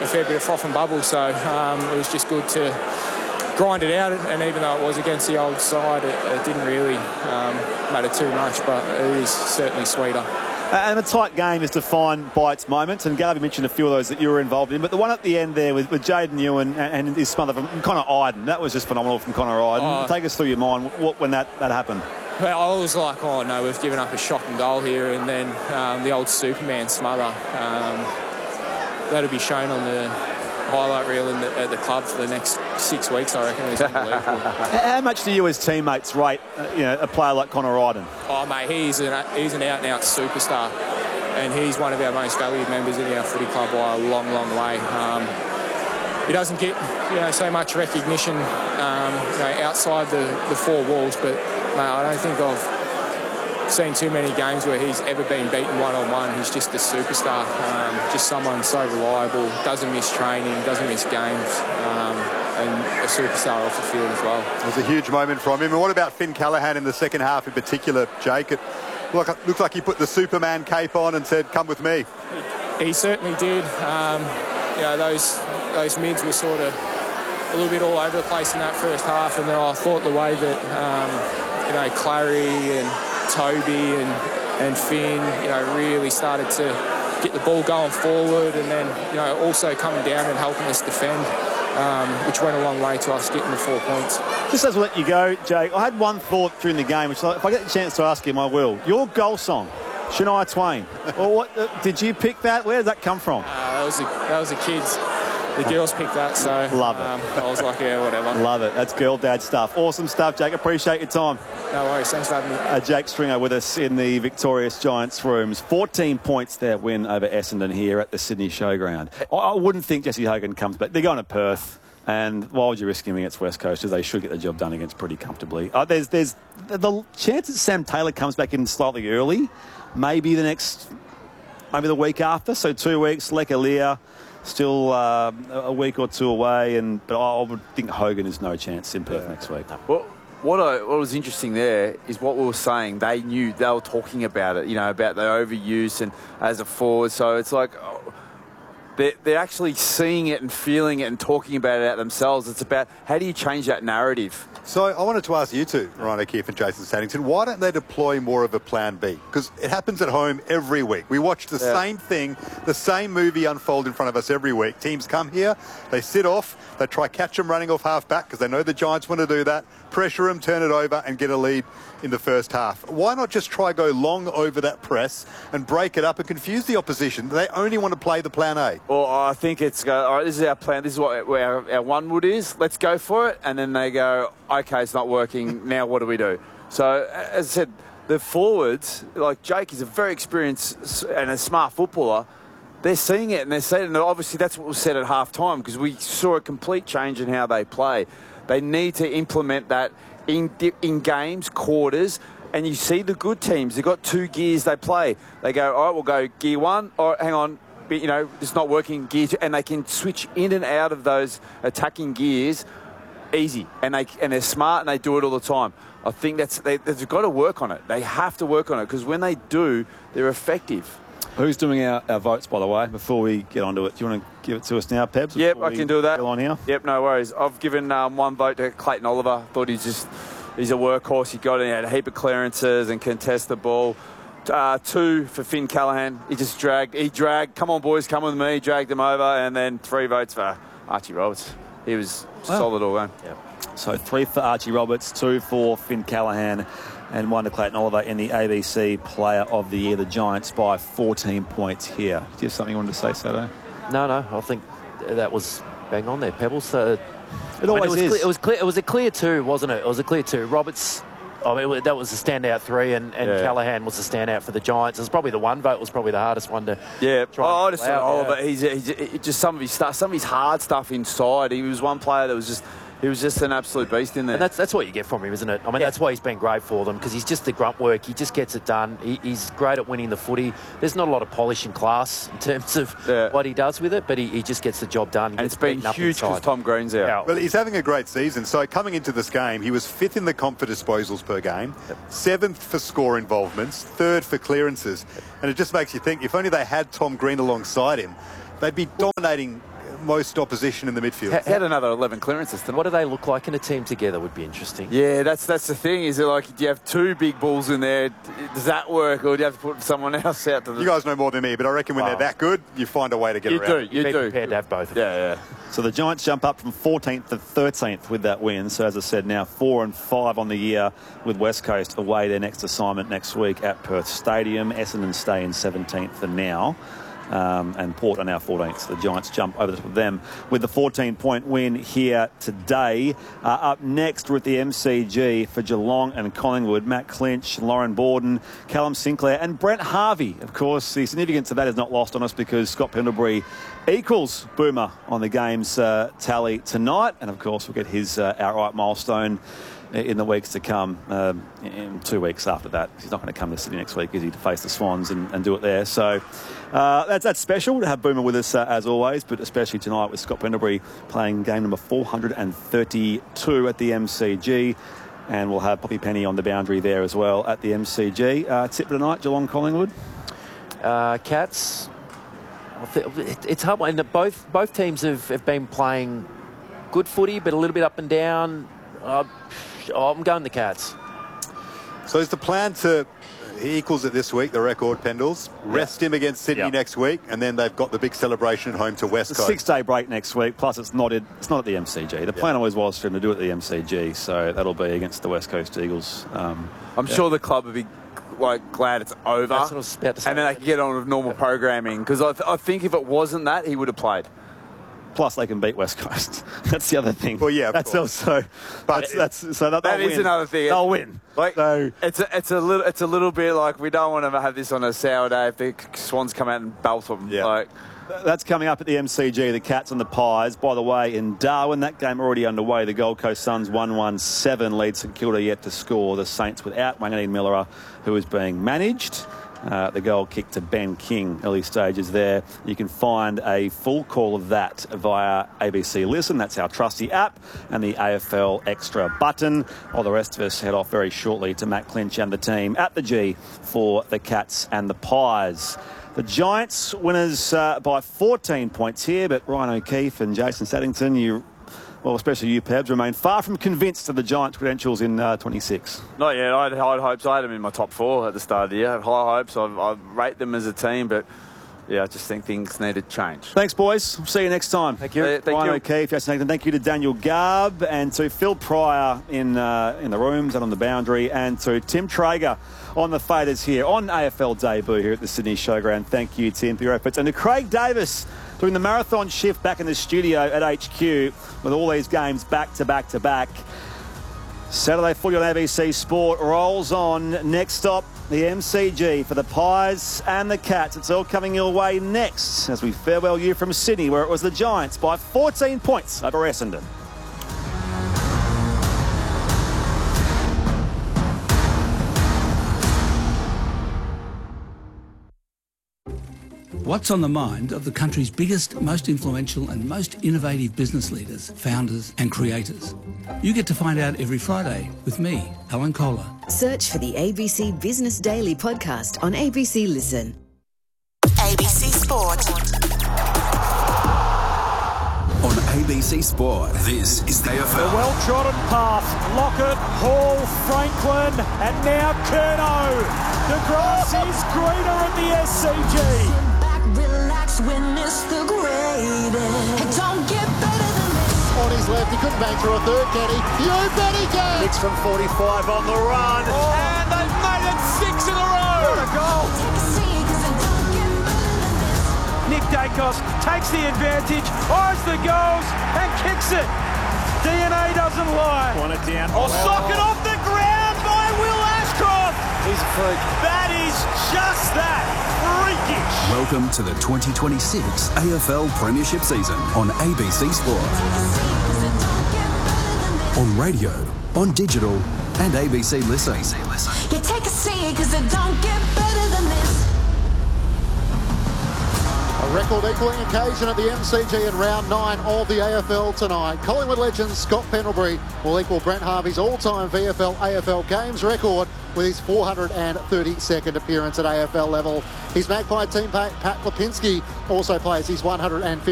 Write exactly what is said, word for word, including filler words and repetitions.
a fair bit of froth and bubble, so um, it was just good to grind it out, and even though it was against the old side, it, it didn't really um, matter too much, but it is certainly sweeter. And a tight game is defined by its moments, and Garvey mentioned a few of those that you were involved in, but the one at the end there with, with Jaden Ewan and, and his smother from Connor Iden, that was just phenomenal from Connor Iden. Oh. Take us through your mind what, when that, that happened. Well, I was like, oh no, we've given up a shocking goal here, and then um, the old Superman smother. Um, that'll be shown on the highlight reel in the, at the club for the next six weeks, I reckon. It was unbelievable. How much do you as teammates rate uh, you know, a player like Connor Iden? Oh, mate, he's an, he's an out-and-out superstar, and he's one of our most valued members in our footy club by a long, long way. Um, he doesn't get you know so much recognition um, you know, outside the, the four walls, but mate, I don't think I've seen too many games where he's ever been beaten one-on-one. He's just a superstar, um, just someone so reliable, doesn't miss training, doesn't miss games, um, and a superstar off the field as well. It was a huge moment from him. And what about Finn Callaghan in the second half in particular, Jake? It look, looks like he put the Superman cape on and said, come with me. He certainly did. Um, you know, those, those mids were sort of a little bit all over the place in that first half, and then I thought the way that um, you know Clary and Toby and and Finn you know really started to get the ball going forward, and then you know also coming down and helping us defend, um, which went a long way to us getting the four points. Just as we let you go, Jake, I had one thought during the game, which if I get the chance to ask him, I will. Your goal song, Shania Twain. Well, what uh, did you pick that? Where did that come from? Uh, that was a, that was a kid's. The girls picked that, so love it. Um, I was like, yeah, whatever. Love it. That's girl dad stuff. Awesome stuff, Jake. Appreciate your time. No worries. Thanks for having me. Uh, Jake Stringer with us in the Victorious Giants rooms. fourteen points their win over Essendon here at the Sydney Showground. I, I wouldn't think Jesse Hogan comes back. They're going to Perth, and why would you risk him against West Coast? Because they should get the job done against pretty comfortably. Uh, there's there's the, the chance that Sam Taylor comes back in slightly early, maybe the next, maybe the week after. So two weeks. Lekalia. Still uh, a week or two away, and but I would think Hogan is no chance in Perth yeah. next week. Well, what, I, what was interesting there is what we were saying. They knew, they were talking about it, you know, about the overuse and as a forward. So it's like oh, they're, they're actually seeing it and feeling it and talking about it out themselves. It's about how do you change that narrative? So I wanted to ask you two, Ryan O'Keefe and Jason Saddington, why don't they deploy more of a plan B? Because it happens at home every week. We watch the yeah. same thing, the same movie unfold in front of us every week. Teams come here, they sit off, they try catch them running off half-back because they know the Giants want to do that, pressure them, turn it over and get a lead in the first half. Why not just try go long over that press and break it up and confuse the opposition? They only want to play the plan A. Well, I think it's, go, all right, this is our plan, this is what where our, our one wood is, let's go for it, and then they go, okay, it's not working, now what do we do? So, as I said, the forwards, like Jake is a very experienced and a smart footballer, they're seeing it and they're seeing it, and obviously that's what was said at half-time because we saw a complete change in how they play. They need to implement that in, in games, quarters, and you see the good teams, they've got two gears they play. They go, all right, we'll go gear one, or hang on, you know, it's not working, gear two, and they can switch in and out of those attacking gears easy, and they and they're smart and they do it all the time. I think that's they, they've got to work on it. They have to work on it because when they do, they're effective. Who's doing our, our votes, by the way, before we get onto it? Do you want to give it to us now, Pebs? Yep, I can do that. On here? Yep, no worries. I've given um, one vote to Clayton Oliver. Thought he's just he's a workhorse. He got in, he had a heap of clearances and contest the ball. Uh, two for Finn Callaghan. He just dragged. He dragged. Come on, boys, come with me. Dragged them over, and then three votes for Archie Roberts. He was wow. solid all round. Yep. So three for Archie Roberts, two for Finn Callaghan, and one to Clayton Oliver in the A B C Player of the Year. The Giants by fourteen points here. Do you have something you wanted to say, Sato? No, no. I think that was bang on there, Pebbles. Uh, it always I mean, it was is. Clear, it was clear. It was a clear two, wasn't it? It was a clear two. Roberts. I mean, that was a standout three, and, and yeah. Callaghan was the standout for the Giants. It was probably the one vote was probably the hardest one to yeah. try. Oh, I and just thought, out, oh, but he's, he's just some of his stuff, some of his hard stuff inside. He was one player that was just. He was just an absolute beast in there. And that's that's what you get from him, isn't it? I mean, yeah. that's why he's been great for them, because he's just the grunt work. He just gets it done. He, he's great at winning the footy. There's not a lot of polish and class in terms of yeah. what he does with it, but he, he just gets the job done. He and it's been huge because Tom Green's out. Yeah. Well, he's having a great season. So coming into this game, he was fifth in the comp for disposals per game, yep. seventh for score involvements, third for clearances. And it just makes you think, if only they had Tom Green alongside him, they'd be dominating most opposition in the midfield. He had another eleven clearances tonight. What do they look like in a team together would be interesting. Yeah, that's that's the thing. Is it like, do you have two big bulls in there? Does that work, or do you have to put someone else out to the... You guys know more than me, but I reckon when Oh. they're that good, you find a way to get You around. do, it. you Be do. prepared to have both of them. Yeah, yeah. So the Giants jump up from fourteenth to thirteenth with that win. So as I said, now four and five on the year with West Coast away their next assignment next week at Perth Stadium. Essendon stay in seventeenth for now. Um, and Port are now fourteenth. So the Giants jump over the top of them with the fourteen-point win here today. Uh, up next, we're at the M C G for Geelong and Collingwood. Matt Clinch, Lauren Borden, Callum Sinclair and Brent Harvey. Of course, the significance of that is not lost on us because Scott Pendlebury equals Boomer on the game's uh, tally tonight. And, of course, we'll get his uh, outright milestone in the weeks to come, um, in two weeks after that. He's not going to come to Sydney next week, is he, to face the Swans and, and do it there. So uh, that's, that's special to have Boomer with us uh, as always, but especially tonight with Scott Pendlebury playing game number four hundred thirty-two at the M C G. And we'll have Poppy Penny on the boundary there as well at the M C G. Uh, tip for tonight, Geelong Collingwood? Uh, Cats, I thi- it- it's hard. And both both teams have, have been playing good footy, but a little bit up and down. Uh, I'm going the Cats. So is the plan to... He equals it this week, the record, Pendles. Rest him against Sydney Yep. next week, and then they've got the big celebration at home to West It's a Coast. six-day break next week, plus it's not, at, it's not at the M C G. The plan always was for him to do it at the M C G, so that'll be against the West Coast Eagles. Um, I'm yeah. sure the club would be like glad it's over. That's what I was about to say. And then they can get on with normal programming. Because I, th- I think if it wasn't that, he would have played. Plus, they can beat West Coast. That's the other thing. Well, yeah, of that's course. also. But That's, that's so that, That they'll is win. another thing. They'll win. Like so it's a, it's a little it's a little bit like we don't want to have this on a sour day if the Swans come out and belt them. Yeah. Like, that's coming up at the M C G. The Cats and the Pies. By the way, in Darwin, that game already underway. The Gold Coast Suns one one seven lead St Kilda yet to score. The Saints without Wanganeen Miller, who is being managed. Uh, the goal kick to Ben King, early stages there. You can find a full call of that via A B C Listen. That's our trusty app, and the A F L Extra button. While the rest of us head off very shortly to Matt Clinch and the team at the G for the Cats and the Pies. The Giants winners uh, by fourteen points here, but Ryan O'Keefe and Jason Saddington, you, well, especially you, Pebs, remain far from convinced of the Giants' credentials in uh, twenty-six. not yet. I had high hopes. I had them in my top four at the start of the year. I had high hopes. I, I rate them as a team, but yeah, I just think things need to change. Thanks, boys. See you next time. Thank you. Uh, thank Ryan you. O'Keefe, Jason Saddington. Thank you to Daniel Garb and to Phil Pryor in uh, in the rooms and on the boundary, and to Tim Traeger on the faders here on A F L debut here at the Sydney Showground. Thank you, Tim, for your efforts. And to Craig Davis doing the marathon shift back in the studio at H Q with all these games back to back to back. Saturday footy on A B C Sport rolls on. Next stop, the M C G for the Pies and the Cats. It's all coming your way next as we farewell you from Sydney, where it was the Giants by fourteen points over Essendon. What's on the mind of the country's biggest, most influential and most innovative business leaders, founders and creators? You get to find out every Friday with me, Alan Kohler. Search for the A B C Business Daily podcast on A B C Listen. A B C Sport. On A B C Sport, this is the A F L. Well-trodden path. Lockett, Hall, Franklin, and now Curnow. The grass is greener at the S C G. Relax, witness the greatest. It don't get better than this. On his left, he couldn't bang through a third, can he? You bet he can! It's from forty-five on the run. Oh. And they've made it six in a row. What a goal. Nick Dacos takes the advantage, eyes the goals, and kicks it. D N A doesn't lie. Want it down. Oh, socket off the ground by Will Ashcroft. He's a freak. That is just that. Freakish. Welcome to the twenty twenty-six A F L Premiership season on A B C Sport. On radio, on digital, and A B C Listen. You take a seat, cause it don't get better than this. A record equaling occasion at the M C G in round nine of the A F L tonight. Collingwood legend Scott Pendlebury will equal Brent Harvey's all-time V F L A F L games record with his four hundred thirty-second appearance at A F L level. His Magpie teammate Pat Lipinski also plays his one hundred fiftieth